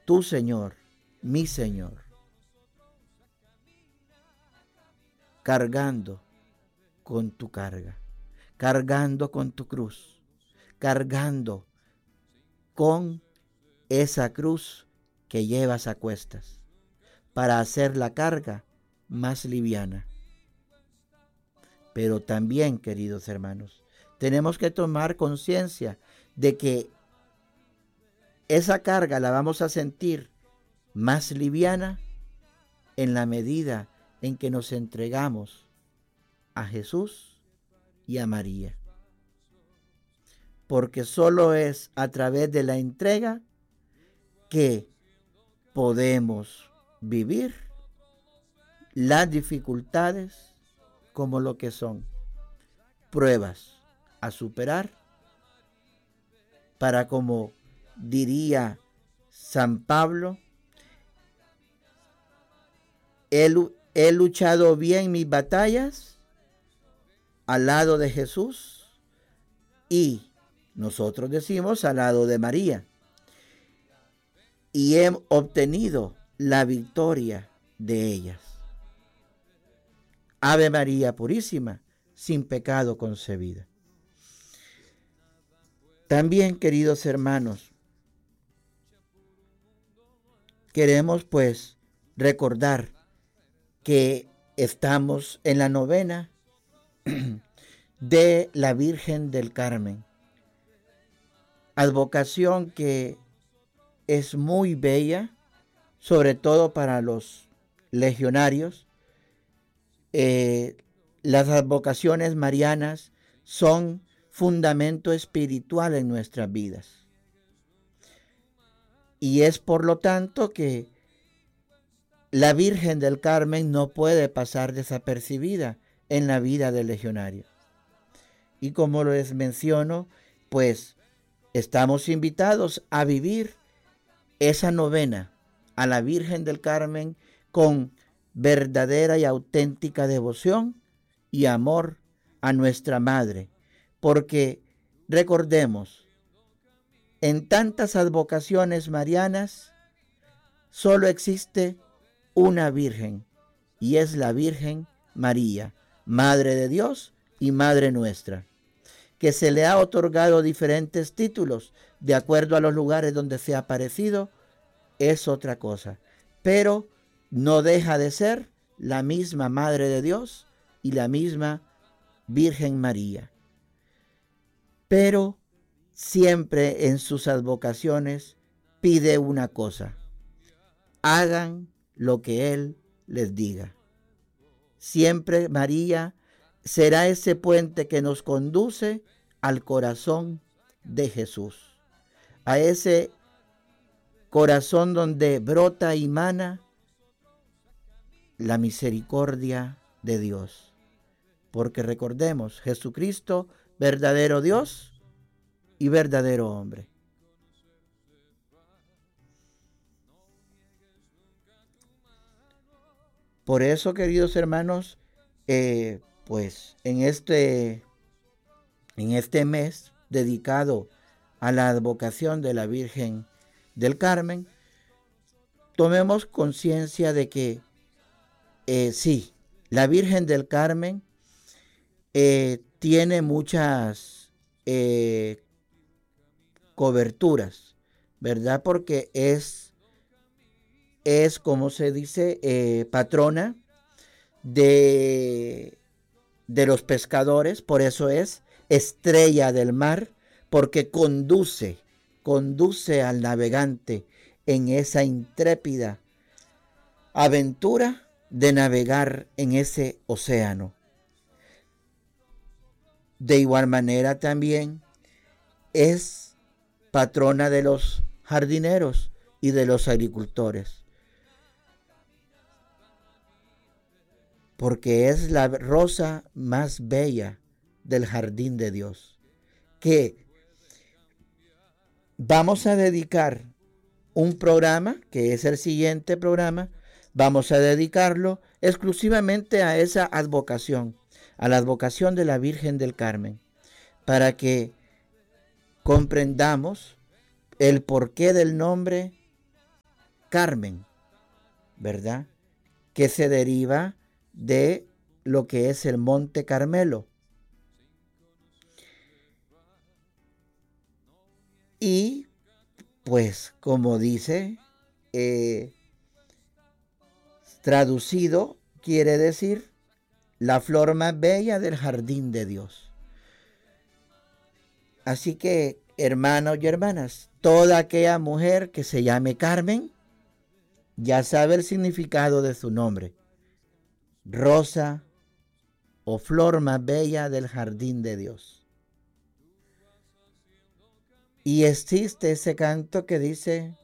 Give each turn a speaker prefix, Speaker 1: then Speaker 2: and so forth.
Speaker 1: tu Señor, mi Señor, cargando con tu carga, cargando con tu cruz, cargando con esa cruz que llevas a cuestas, para hacer la carga más liviana. Pero también, queridos hermanos, tenemos que tomar conciencia de que esa carga la vamos a sentir más liviana en la medida en que nos entregamos a Jesús y a María. Porque solo es a través de la entrega que podemos vivir las dificultades como lo que son pruebas a superar para, como diría San Pablo, he luchado bien mis batallas al lado de Jesús y nosotros decimos al lado de María, y he obtenido la victoria de ellas. Ave María Purísima, sin pecado concebida. También, queridos hermanos, queremos pues recordar que estamos en la novena de la Virgen del Carmen, advocación que es muy bella, sobre todo para los legionarios. Las advocaciones marianas son fundamento espiritual en nuestras vidas. Y es por lo tanto que la Virgen del Carmen no puede pasar desapercibida en la vida del legionario. Y como les menciono, pues estamos invitados a vivir esa novena a la Virgen del Carmen con verdadera y auténtica devoción y amor a nuestra Madre, porque recordemos, en tantas advocaciones marianas solo existe una Virgen, y es la Virgen María, Madre de Dios y Madre nuestra, que se le ha otorgado diferentes títulos de acuerdo a los lugares donde se ha aparecido, es otra cosa, pero no deja de ser la misma Madre de Dios y la misma Virgen María. Pero siempre en sus advocaciones pide una cosa: hagan lo que Él les diga. Siempre María será ese puente que nos conduce al corazón de Jesús, a ese corazón donde brota y mana la misericordia de Dios. Porque recordemos, Jesucristo, verdadero Dios y verdadero hombre. Por eso, queridos hermanos, pues en este mes dedicado a la advocación de la Virgen del Carmen, tomemos conciencia de que sí, la Virgen del Carmen tiene muchas coberturas, ¿verdad? Porque es como se dice, patrona de los pescadores, por eso es estrella del mar, porque conduce al navegante en esa intrépida aventura de navegar en ese océano. De igual manera también es patrona de los jardineros y de los agricultores, porque es la rosa más bella del jardín de Dios, que vamos a dedicar un programa, que es el siguiente programa, vamos a dedicarlo exclusivamente a esa advocación, a la advocación de la Virgen del Carmen, para que comprendamos el porqué del nombre Carmen, ¿verdad? Que se deriva de lo que es el Monte Carmelo. Y pues como dice, traducido quiere decir la flor más bella del jardín de Dios. Así que, hermanos y hermanas, toda aquella mujer que se llame Carmen ya sabe el significado de su nombre. Rosa o flor más bella del jardín de Dios. Y existe ese canto que dice: